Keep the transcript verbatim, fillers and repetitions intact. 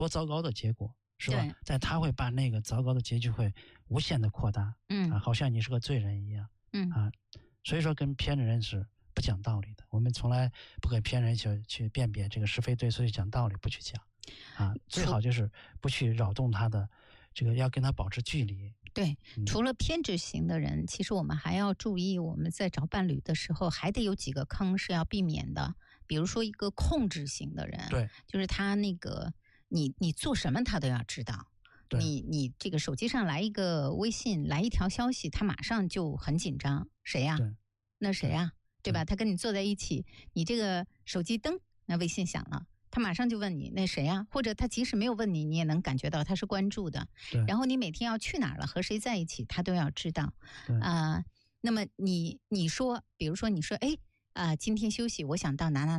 多糟糕的结果，是吧？ 对但他会把那个糟糕的结局会无限的扩大， 嗯啊，好像你是个罪人一样， 嗯啊，所以说跟骗人是不讲道理的。我们从来不给骗人去去辨别这个是非对错，去讲道理，不去讲，啊，最好就是不去扰动他的这个，要跟他保持距离。 对， 嗯除了偏执型的人，其实我们还要注意，我们在找伴侣的时候，还得有几个坑是要避免的。比如说，一个控制型的人， 对， 就是他那个你你做什么他都要知道。 对你你这个手机上来一个微信，来一条消息，他马上就很紧张，谁呀、 对那谁呀、对吧？ 对他跟你坐在一起，你这个手机噔，那微信响了。他马上就问你那谁呀、或者他即使没有问你，你也能感觉到他是关注的。 对然后你每天要去哪儿了，和谁在一起，他都要知道。 对啊、那么你你说，比如说你说，哎啊、今天休息，我想到哪哪